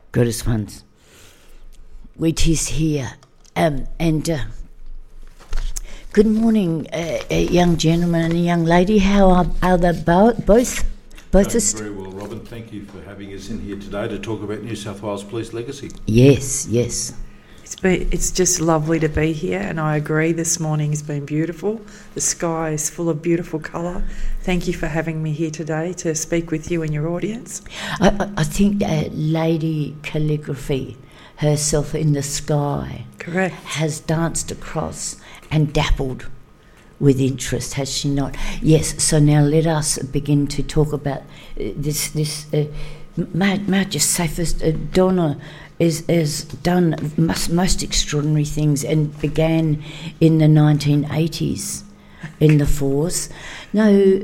Goddess ones, which is here. Good morning, a young gentleman and a young lady. How are they both? Very well, Robin. Thank you for having us in here today to talk about New South Wales Police legacy. Yes. It's just lovely to be here, and I agree, this morning has been beautiful. The sky is full of beautiful colour. Thank you for having me here today to speak with you and your audience. I think Lady Calligraphy herself in the sky, correct, has danced across and dappled with interest, has she not? Yes, so now let us begin to talk about this. May I just say first, Donna has done most extraordinary things and began in the 1980s in the force. No,